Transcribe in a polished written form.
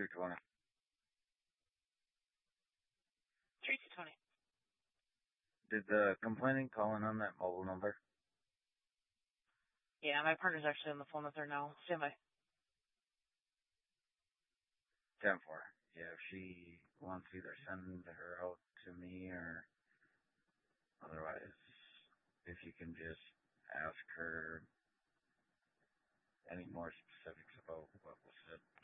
220. Tracy 20. Did the complainant call in on that mobile number? Yeah, my partner's actually on the phone with her now. Stand by. 10-4. Yeah, if she wants either send her out to me or otherwise, if you can just ask her any more specifics about what was said.